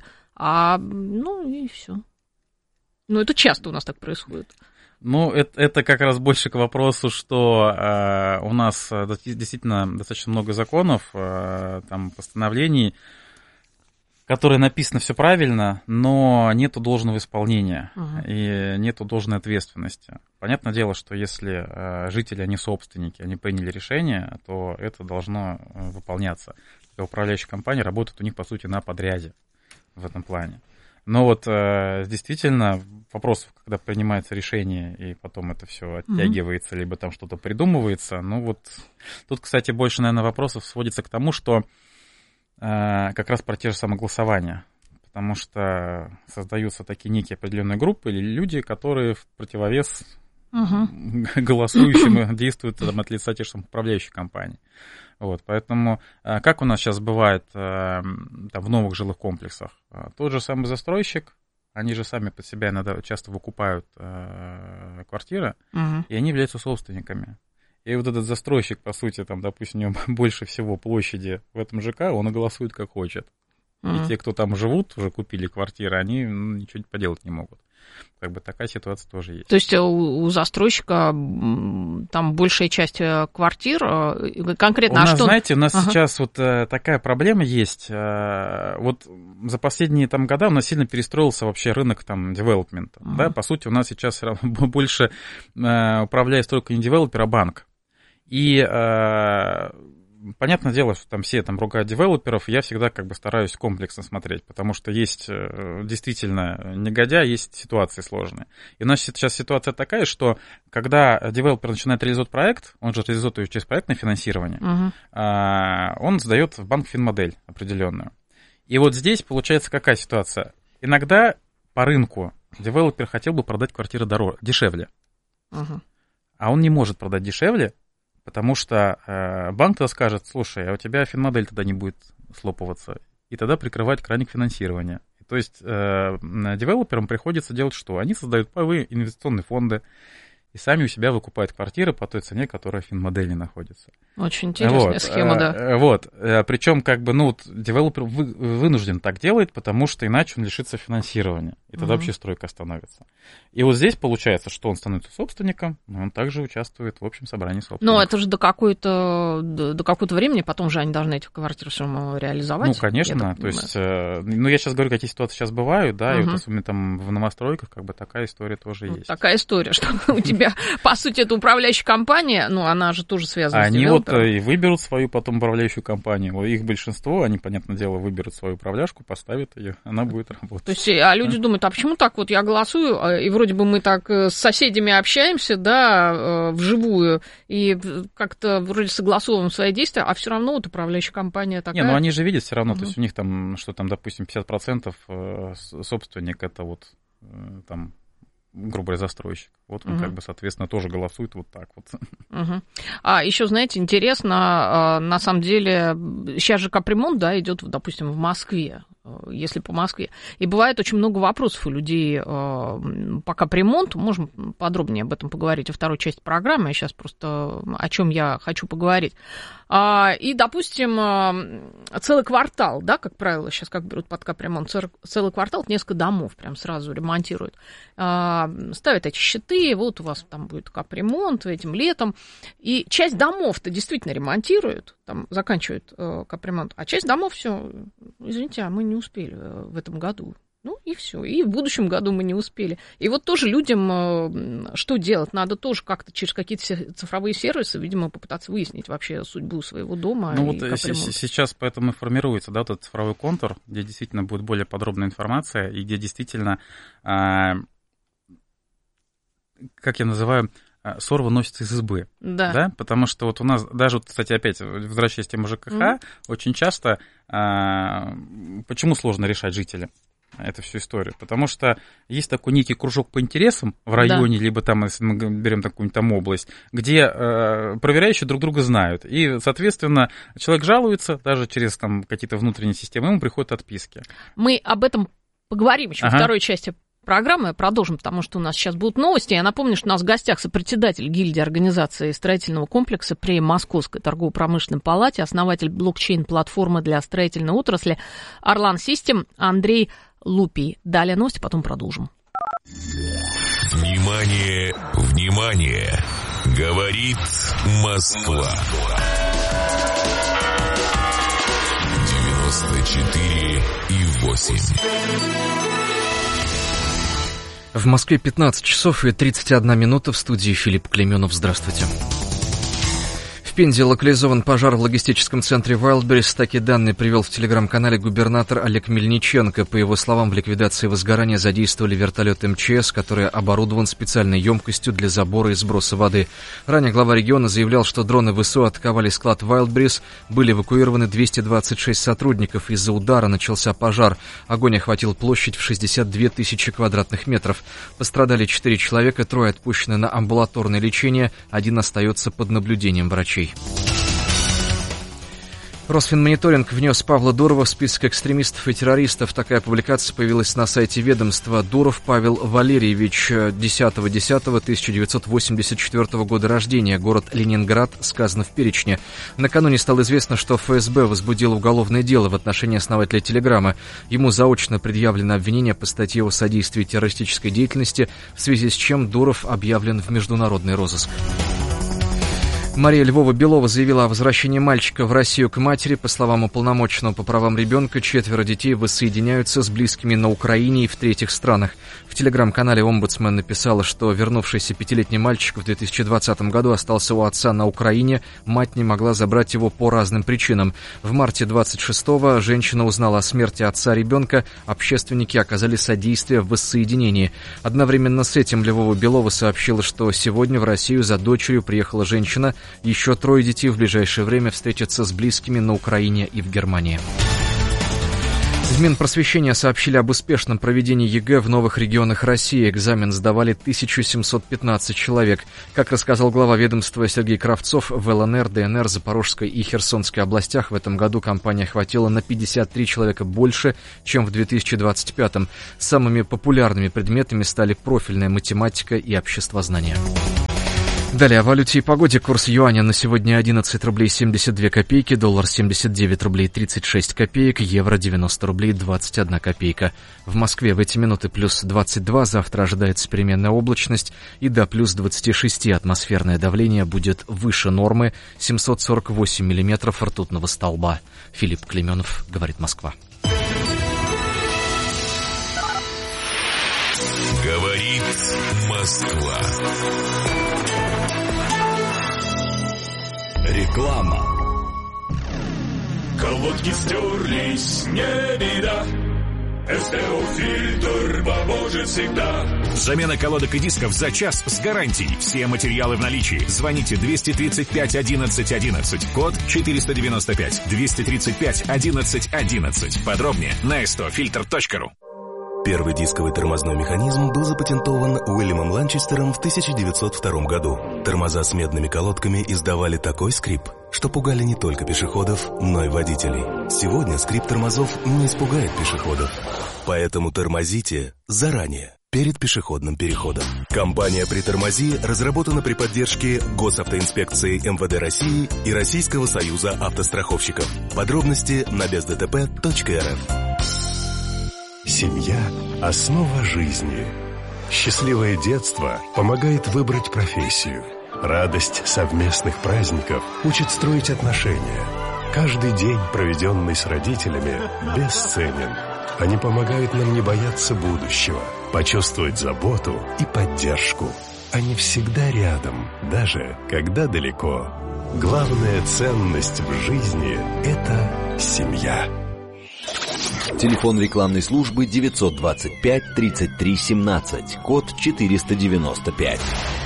ну и все. Ну, это часто у нас так происходит. Ну, это как раз больше к вопросу, что у нас действительно достаточно много законов, там, постановлений, которые написано все правильно, но нету должного исполнения и нету должной ответственности. Понятное дело, что если жители, они собственники, они приняли решение, то это должно выполняться. Управляющие компании работают у них, по сути, на подряде в этом плане. Но вот действительно вопрос, когда принимается решение, и потом это все оттягивается, либо там что-то придумывается, ну вот тут, кстати, больше, наверное, вопросов сводится к тому, что как раз про те же самые голосования, потому что создаются такие некие определенные группы или люди, которые в противовес голосующим действуют там, от лица тех же самых управляющих компаний. Вот, поэтому как у нас сейчас бывает там, в новых жилых комплексах, тот же самый застройщик, они же сами под себя иногда часто выкупают квартиры, и они являются собственниками. И вот этот застройщик, по сути, там, допустим, у него больше всего площади в этом ЖК, он и голосует как хочет. И те, кто там живут, уже купили квартиры, они ничего поделать не могут. Как бы такая ситуация тоже есть. То есть у застройщика там большая часть квартир, конкретно... У нас, знаете, у нас сейчас вот такая проблема есть. Вот за последние там года у нас сильно перестроился вообще рынок там девелопмента. Да? По сути, у нас сейчас все равно больше управляет только не девелопер, а банк. И понятное дело, что там все там ругают девелоперов, я всегда как бы стараюсь комплексно смотреть, потому что есть действительно негодяи, есть ситуации сложные. И у нас сейчас ситуация такая, что когда девелопер начинает реализовать проект, он же реализует ее через проектное финансирование, он сдает в банк финмодель определенную. И вот здесь получается какая ситуация? Иногда по рынку девелопер хотел бы продать квартиры дешевле, а он не может продать дешевле, потому что банк тогда скажет: слушай, а у тебя финмодель тогда не будет слопываться, и тогда прикрывать краник финансирования. То есть девелоперам приходится делать что? Они создают паевые инвестиционные фонды и сами у себя выкупают квартиры по той цене, которая в финмодели находится. Очень интересная схема, да. Вот. Причем, как бы, ну, девелопер вынужден так делать, потому что иначе он лишится финансирования. И тогда вообще стройка остановится. И вот здесь получается, что он становится собственником, но он также участвует в общем собрании собственников. Но это же до какого-то времени, потом же они должны эти квартиры все равно реализовать. Ну, конечно. То есть, ну, я сейчас говорю, какие ситуации сейчас бывают, да, и вот особенно там в новостройках, как бы такая история тоже есть. Такая история, что у тебя, по сути, это управляющая компания, ну, она же тоже связана с девелопером. Они вот и выберут свою потом управляющую компанию. Их большинство, они, понятное дело, выберут свою управляшку, поставят ее, она будет работать. То есть, а люди думают, а почему так вот я голосую, и вроде бы мы так с соседями общаемся, да, вживую, и как-то вроде согласовываем свои действия, а все равно вот управляющая компания такая. Не, ну они же видят все равно, то есть у них там, что там, допустим, 50% собственник, это вот там, грубо говоря, застройщик. Вот он как бы, соответственно, тоже голосует вот так вот. А еще, знаете, интересно, на самом деле, сейчас же капремонт, да, идет, допустим, в Москве, если по Москве. И бывает очень много вопросов у людей по капремонту. Можем подробнее об этом поговорить во второй части программы. Сейчас просто о чем я хочу поговорить. И, допустим, целый квартал, да, как правило, сейчас как берут под капремонт, целый квартал, несколько домов прям сразу ремонтируют. Ставят эти щиты, вот у вас там будет капремонт этим летом. И часть домов-то действительно ремонтируют, там заканчивают капремонт, а часть домов все, извините, а мы не успели в этом году. Ну и все. И в будущем году мы не успели. И вот тоже людям что делать? Надо тоже как-то через какие-то цифровые сервисы, видимо, попытаться выяснить вообще судьбу своего дома. Ну вот сейчас поэтому и формируется, да, этот цифровой контур, где действительно будет более подробная информация, и где действительно, как я называю, ссор выносится из избы. Да. Потому что вот у нас, даже, вот, кстати, опять, возвращаясь к тему ЖКХ, очень часто, почему сложно решать жителям эту всю историю? Потому что есть такой некий кружок по интересам в районе, либо там, если мы берем какую-нибудь там область, где проверяющие друг друга знают. И, соответственно, человек жалуется, даже через там какие-то внутренние системы, ему приходят отписки. Мы об этом поговорим еще во второй части программы, продолжим, потому что у нас сейчас будут новости. Я напомню, что у нас в гостях сопредседатель гильдии организации строительного комплекса при Московской торгово-промышленной палате, основатель блокчейн-платформы для строительной отрасли Орлан Систем Андрей Лупий. Далее новости, потом продолжим. Внимание, внимание! Говорит Москва. 94,8. В Москве 15 часов и 31 минута. В студии Филипп Клейменов. Здравствуйте. В Пензе локализован пожар в логистическом центре Wildberries. Такие данные привел в телеграм-канале губернатор Олег Мельниченко. По его словам, в ликвидации возгорания задействовали вертолет МЧС, который оборудован специальной емкостью для забора и сброса воды. Ранее глава региона заявлял, что дроны ВСУ атаковали склад Wildberries. Были эвакуированы 226 сотрудников. Из-за удара начался пожар. Огонь охватил площадь в 62 тысячи квадратных метров. Пострадали 4 человека, 3 отпущены на амбулаторное лечение, 1 остается под наблюдением врачей. Росфинмониторинг внес Павла Дурова в список экстремистов и террористов. Такая публикация появилась на сайте ведомства. Дуров Павел Валерьевич, 10.10.1984 года рождения, город Ленинград, сказано в перечне. Накануне стало известно, что ФСБ возбудило уголовное дело в отношении основателя Телеграма. Ему заочно предъявлено обвинение по статье о содействии террористической деятельности, в связи с чем Дуров объявлен в международный розыск. Мария Львова-Белова заявила о возвращении мальчика в Россию к матери. По словам уполномоченного по правам ребенка, 4 детей воссоединяются с близкими на Украине и в третьих странах. В телеграм-канале омбудсмен написала, что вернувшийся 5-летний мальчик в 2020 году остался у отца на Украине. Мать не могла забрать его по разным причинам. В марте 26-го женщина узнала о смерти отца ребенка. Общественники оказали содействие в воссоединении. Одновременно с этим Львова-Белова сообщила, что сегодня в Россию за дочерью приехала женщина. Еще 3 детей в ближайшее время встретятся с близкими на Украине и в Германии. В Минпросвещения сообщили об успешном проведении ЕГЭ в новых регионах России. Экзамен сдавали 1715 человек. Как рассказал глава ведомства Сергей Кравцов, в ЛНР, ДНР, Запорожской и Херсонской областях в этом году компания охватила на 53 человека больше, чем в 2025-м. Самыми популярными предметами стали профильная математика и обществознание. Далее о валюте и погоде. Курс юаня на сегодня 11 рублей 72 копейки, доллар 79 рублей 36 копеек, евро 90 рублей 21 копейка. В Москве в эти минуты плюс 22, завтра ожидается переменная облачность и до плюс 26 атмосферное давление будет выше нормы, 748 миллиметров ртутного столба. Филипп Клеменов, говорит Москва. Говорит Москва. Реклама. Колодки стерлись, не беда. СТО-фильтр поможет всегда. Замена колодок и дисков за час с гарантией. Все материалы в наличии. Звоните 235 11 11, код 495. 235 11 11. Подробнее на stofilter.ru. Первый дисковый тормозной механизм был запатентован Уильямом Ланчестером в 1902 году. Тормоза с медными колодками издавали такой скрип, что пугали не только пешеходов, но и водителей. Сегодня скрип тормозов не испугает пешеходов. Поэтому тормозите заранее, перед пешеходным переходом. Компания «Притормози» разработана при поддержке Госавтоинспекции МВД России и Российского союза автостраховщиков. Подробности на бездтп.рф. Семья – основа жизни. Счастливое детство помогает выбрать профессию. Радость совместных праздников учит строить отношения. Каждый день, проведенный с родителями, бесценен. Они помогают нам не бояться будущего, почувствовать заботу и поддержку. Они всегда рядом, даже когда далеко. Главная ценность в жизни – это семья. Телефон рекламной службы 925 33 17, код 495.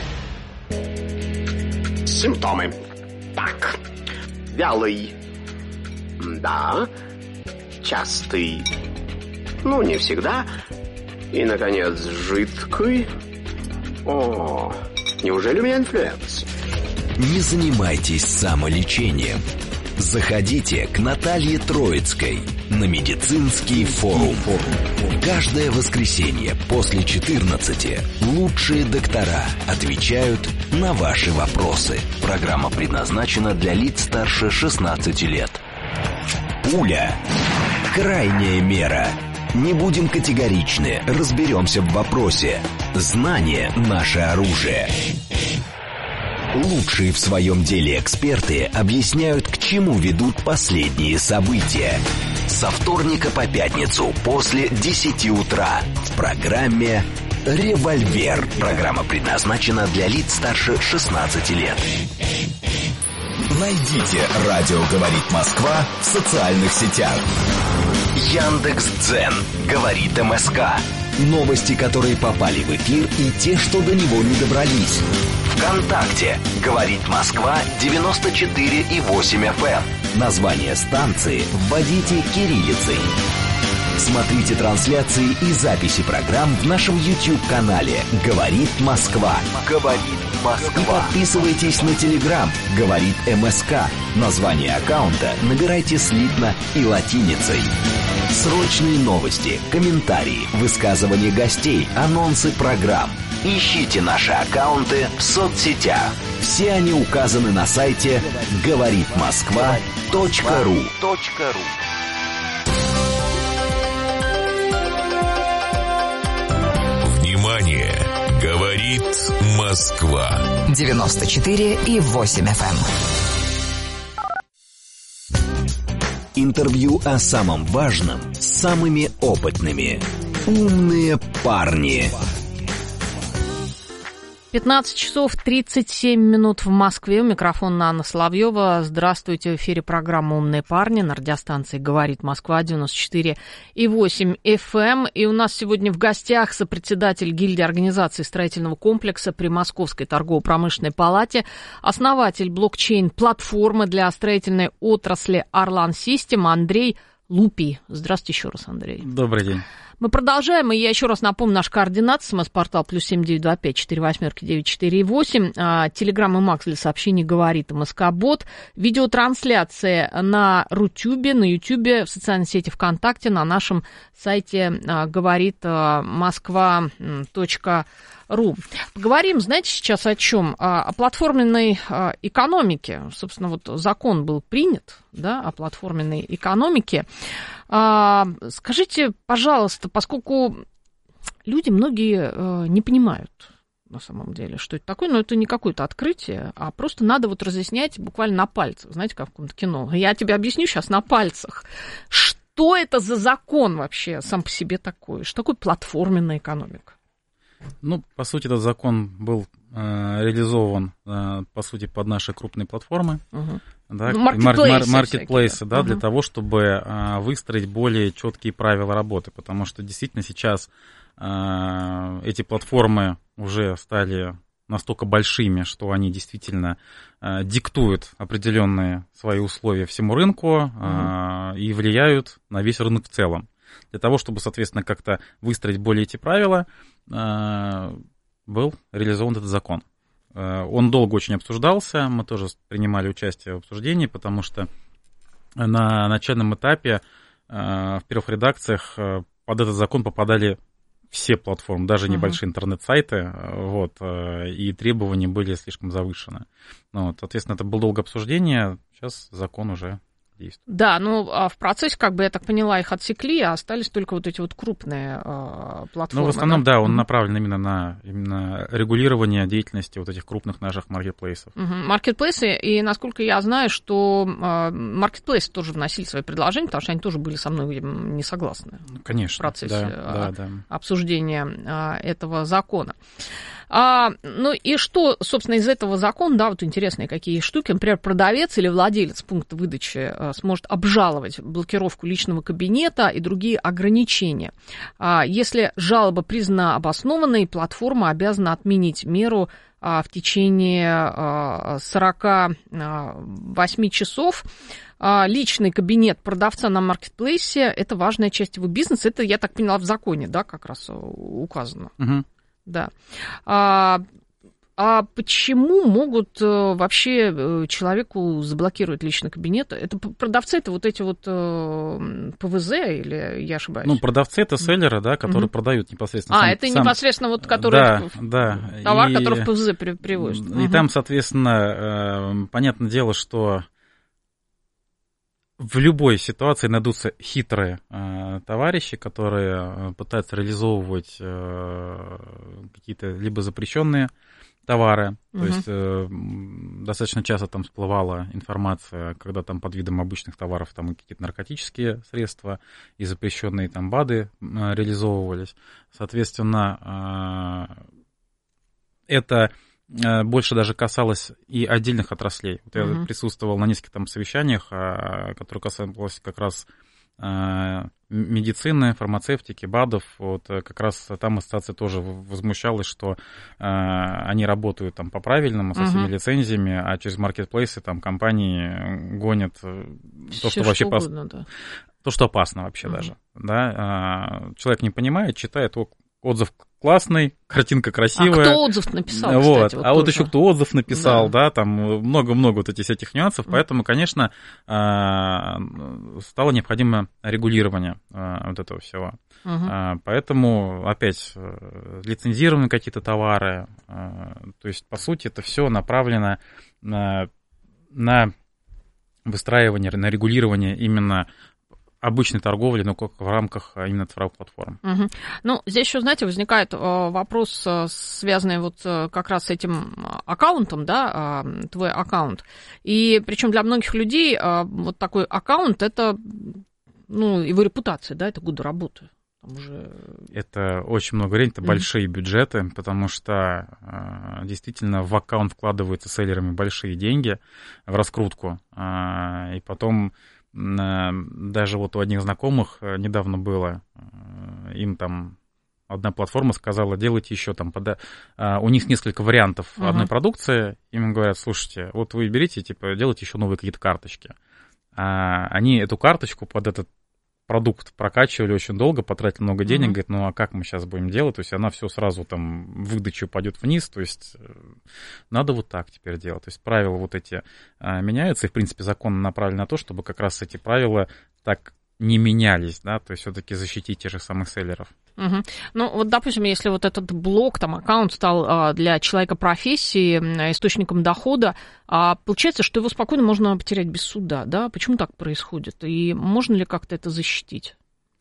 Симптомы. Так. Вялый. Да. Частый. Ну, не всегда. И, наконец, жидкий. О, неужели у меня инфлюенс? Не занимайтесь самолечением. Заходите к Наталье Троицкой на медицинский форум. Каждое воскресенье после 14 лучшие доктора отвечают на ваши вопросы. Программа предназначена для лиц старше 16 лет. Пуля. Крайняя мера. Не будем категоричны, разберемся в вопросе. Знание – наше оружие. Лучшие в своем деле эксперты объясняют, к чему ведут последние события. Со вторника по пятницу после 10 утра в программе «Револьвер». Программа предназначена для лиц старше 16 лет. Найдите «Радио говорит Москва» в социальных сетях. Яндекс.Дзен говорит МСК. Новости, которые попали в эфир, и те, что до него не добрались. ВКонтакте говорит Москва 94,8 FM. Название станции вводите кириллицей. Смотрите трансляции и записи программ в нашем YouTube-канале «Говорит Москва». «Говорит Москва». И подписывайтесь на Telegram «Говорит МСК». Название аккаунта набирайте слитно и латиницей. Срочные новости, комментарии, высказывания гостей, анонсы программ. Ищите наши аккаунты в соцсетях. Все они указаны на сайте говоритмосква.ру. Внимание! Говорит Москва. 94,8 FM. Интервью о самом важном с самыми опытными. Умные парни. 15 часов 37 минут в Москве. У микрофона Анна Соловьева. Здравствуйте. В эфире программа «Умные парни» на радиостанции «Говорит Москва» 94,8 FM. И у нас сегодня в гостях сопредседатель гильдии организации строительного комплекса при Московской торгово-промышленной палате, основатель блокчейн-платформы для строительной отрасли «Орлан Систем» Андрей Лупи. Здравствуйте еще раз, Андрей. Добрый день. Мы продолжаем, и я еще раз напомню наши координаты. СМС-портал +7 925 48 94 8. Телеграм и Макс для сообщений «Говорит МСК-бот». Видеотрансляция на Рутюбе, на Ютубе, в социальной сети ВКонтакте, на нашем сайте «Говорит Москва.ру». Поговорим, знаете, сейчас о чем? О платформенной экономике. Собственно, вот закон был принят, да, о платформенной экономике. Скажите, пожалуйста, поскольку люди многие не понимают на самом деле, что это такое, но это не какое-то открытие, а просто надо вот разъяснять буквально на пальцах, знаете, как в каком-то кино. Я тебе объясню сейчас на пальцах, что это за закон вообще сам по себе такой, что такое платформенная экономика. Ну, по сути, этот закон был реализован, по сути, под наши крупные платформы, да, маркетплейсы, да, для того, чтобы выстроить более четкие правила работы, потому что действительно сейчас эти платформы уже стали настолько большими, что они действительно диктуют определенные свои условия всему рынку и влияют на весь рынок в целом. Для того, чтобы, соответственно, как-то выстроить более эти правила, был реализован этот закон. Он долго очень обсуждался, мы тоже принимали участие в обсуждении, потому что на начальном этапе в первых редакциях под этот закон попадали все платформы, даже небольшие интернет-сайты, вот, и требования были слишком завышены. Вот, соответственно, это было долгое обсуждение, сейчас закон уже действует. Да, ну, в процессе, как бы, я так поняла, их отсекли, а остались только вот эти вот крупные платформы. Ну, в основном, да, он направлен именно на регулирование деятельности вот этих крупных наших маркетплейсов. Маркетплейсы, и насколько я знаю, что маркетплейсы тоже вносили свои предложения, потому что они тоже были со мной не согласны. Конечно, в процессе да. обсуждения этого закона. Ну и что, собственно, из этого закона, да, вот интересные какие штуки, например, продавец или владелец пункта выдачи сможет обжаловать блокировку личного кабинета и другие ограничения. Если жалоба признана обоснованной, платформа обязана отменить меру в течение 48 часов. Личный кабинет продавца на маркетплейсе – это важная часть его бизнеса. Это, я так поняла, в законе, да, как раз указано. Да. А почему могут вообще человеку заблокировать личный кабинет? Это продавцы, это вот эти вот ПВЗ, или я ошибаюсь? Ну, продавцы — это селлеры, да, которые продают непосредственно. Это непосредственно вот, которые товар, который в ПВЗ привозят. И там, соответственно, понятное дело, что в любой ситуации найдутся хитрые товарищи, которые пытаются реализовывать какие-то либо запрещенные товары. То есть достаточно часто там всплывала информация, когда там под видом обычных товаров там какие-то наркотические средства и запрещенные там БАДы реализовывались. Соответственно, это больше даже касалось и отдельных отраслей. Вот я присутствовал на нескольких там совещаниях, которые касались как раз медицины, фармацевтики, БАДов. Вот как раз там ассоциация тоже возмущалась, что они работают там по-правильному со всеми лицензиями, а через маркетплейсы там компании гонят то, что вообще... то, что опасно вообще даже. Да? Человек не понимает, читает отзыв классный, картинка красивая. А кто отзыв написал, вот. кстати? Вот еще кто отзыв написал, да, там много-много вот этих всяких нюансов, поэтому, конечно, стало необходимо регулирование вот этого всего. Поэтому, опять, лицензированы какие-то товары, то есть, по сути, это все направлено на выстраивание, на регулирование именно обычной торговли, но как в рамках именно цифровых платформ. Ну, здесь еще, знаете, возникает вопрос, связанный вот как раз с этим аккаунтом, да, твой аккаунт. И причем для многих людей вот такой аккаунт, это, ну, его репутация, да, это годы работы. Уже... Это очень много времени, это большие бюджеты, потому что действительно в аккаунт вкладываются селлерами большие деньги в раскрутку, и потом даже вот у одних знакомых недавно было, им там одна платформа сказала, делайте еще там, у них несколько вариантов одной продукции, им говорят, слушайте, вот вы берите, типа, делайте еще новые какие-то карточки. Они эту карточку под этот продукт прокачивали очень долго, потратили много денег, говорит, ну а как мы сейчас будем делать? То есть она все сразу там в выдачу пойдет вниз, то есть надо вот так теперь делать. То есть правила вот эти меняются, и в принципе закон направлен на то, чтобы как раз эти правила так не менялись, да, то есть все-таки защитить тех же самых селлеров. Ну, вот, допустим, если вот этот блог, там, аккаунт стал для человека профессии источником дохода, получается, что его спокойно можно потерять без суда, да? Почему так происходит? И можно ли как-то это защитить?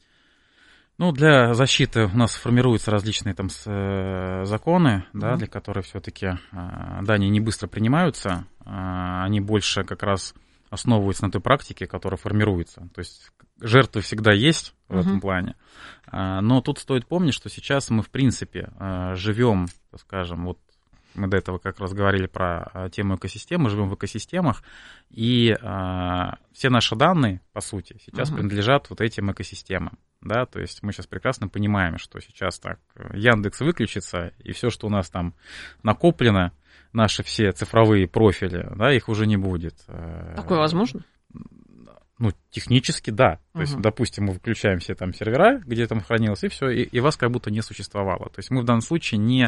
Ну, для защиты у нас формируются различные там законы, да, для которых все-таки, да, они не быстро принимаются, они больше как раз основываются на той практике, которая формируется. То есть жертвы всегда есть в этом плане. Но тут стоит помнить, что сейчас мы, в принципе, живем, так скажем, вот мы до этого как раз говорили про тему экосистемы, живем в экосистемах, и все наши данные, по сути, сейчас принадлежат вот этим экосистемам. Да, то есть мы сейчас прекрасно понимаем, что сейчас так Яндекс выключится, и все, что у нас там накоплено, наши все цифровые профили, да, их уже не будет. Такое возможно? Ну, технически, да. То есть, допустим, мы выключаем все там сервера, где там хранилось, и все, и вас как будто не существовало. То есть мы в данном случае не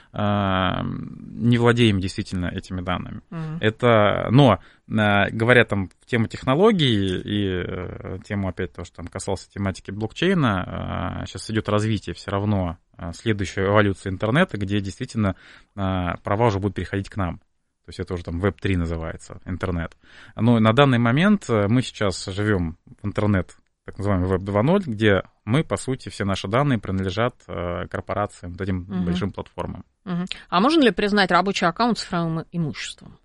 владеем действительно этими данными. Но, говоря там в тему технологий и тему, опять того, что там касался тематики блокчейна, сейчас идет развитие все равно, следующая эволюция интернета, где действительно права уже будут переходить к нам. То есть это уже там Web3 называется, интернет. Но на данный момент мы сейчас живем в интернет, так называемый Web 2.0, где мы, по сути, все наши данные принадлежат корпорациям, вот этим большим платформам. А можно ли признать рабочий аккаунт цифровым имуществом?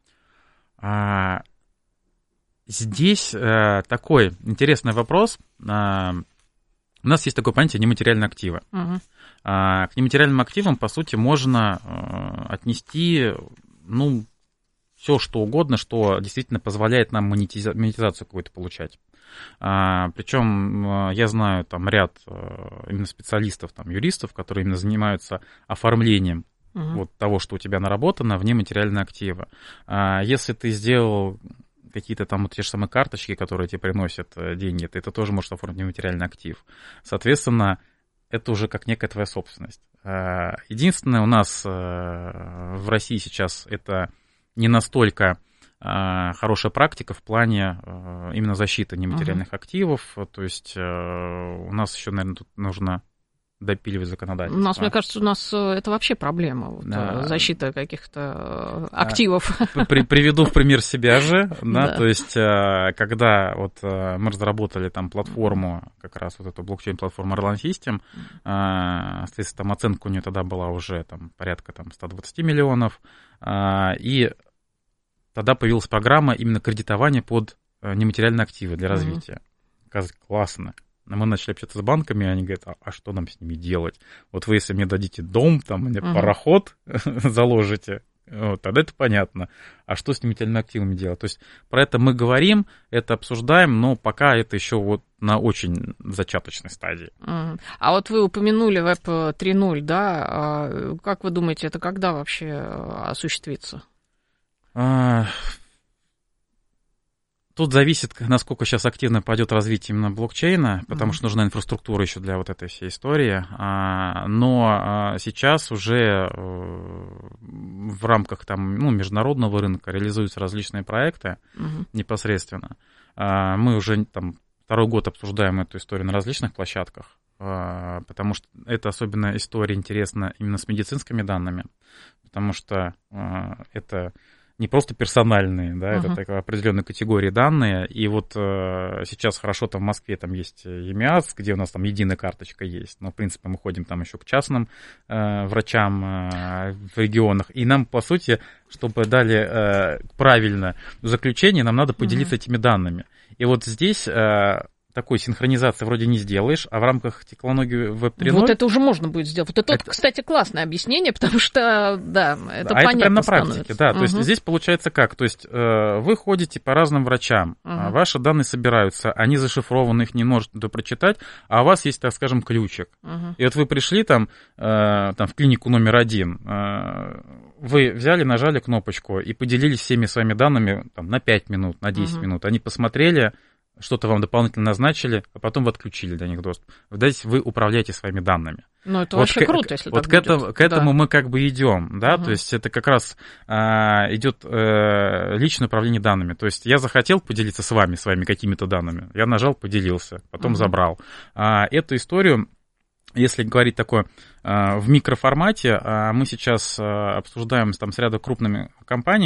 Здесь такой интересный вопрос. У нас есть такое понятие нематериальные активы. К нематериальным активам, по сути, можно отнести, ну, все что угодно, что действительно позволяет нам монетизацию какую-то получать. Причем я знаю там ряд именно специалистов, там, юристов, которые именно занимаются оформлением вот того, что у тебя наработано, в нематериальные активы. Если ты сделал какие-то там вот те же самые карточки, которые тебе приносят деньги, ты это тоже можешь оформить нематериальный актив. Соответственно, это уже как некая твоя собственность. Единственное, у нас в России сейчас это не настолько хорошая практика в плане именно защиты нематериальных активов. То есть у нас еще, наверное, тут нужно допиливать законодательство. У нас, мне кажется, у нас это вообще проблема, вот, защита каких-то активов. Приведу в пример себя же, да, то есть когда вот мы разработали там платформу, как раз вот эту блокчейн-платформу Erlang System, соответственно, там оценка у нее тогда была уже там порядка там 120 миллионов, и тогда появилась программа именно кредитования под нематериальные активы для развития. Оказывается, классно. Мы начали общаться с банками, и они говорят, а что нам с ними делать? Вот вы, если мне дадите дом, там, мне пароход заложите, вот, тогда это понятно. А что с нематериальными активами делать? То есть про это мы говорим, это обсуждаем, но пока это еще вот на очень зачаточной стадии. А вот вы упомянули Web 3.0, да? Как вы думаете, это когда вообще осуществится? Тут зависит, насколько сейчас активно пойдет развитие именно блокчейна, потому что нужна инфраструктура еще для вот этой всей истории. Но сейчас уже в рамках там, международного рынка реализуются различные проекты непосредственно. Мы уже там 2-й год обсуждаем эту историю на различных площадках, потому что эта особенно история интересна именно с медицинскими данными, потому что это не просто персональные, да, это такая определенная категория данные. И вот сейчас хорошо там в Москве там есть ЕМИАС, где у нас там единая карточка есть. Но, в принципе, мы ходим там еще к частным врачам в регионах. И нам, по сути, чтобы дали правильное заключение, нам надо поделиться этими данными. И вот здесь такой синхронизации вроде не сделаешь, а в рамках технологии Web 3.0... Вот это уже можно будет сделать. Вот это, кстати, классное объяснение, потому что, да, это понятно. Это прям на практике, становится. да. То есть здесь получается как? То есть вы ходите по разным врачам, ваши данные собираются, они зашифрованы, их не можете прочитать, а у вас есть, так скажем, ключик. И вот вы пришли там в клинику номер 1, вы взяли, нажали кнопочку и поделились всеми своими данными там, на 5 минут, на 10 минут. Они посмотрели, что-то вам дополнительно назначили, а потом вы отключили для них доступ. Здесь вы управляете своими данными. Ну, это вот вообще круто, если вот так будет. К этому мы как бы идем, да, то есть это как раз идет личное управление данными. То есть я захотел поделиться с вами своими какими-то данными, я нажал, поделился, потом забрал. Эту историю, если говорить такое в микроформате, мы сейчас обсуждаем там с рядом крупными компаниями,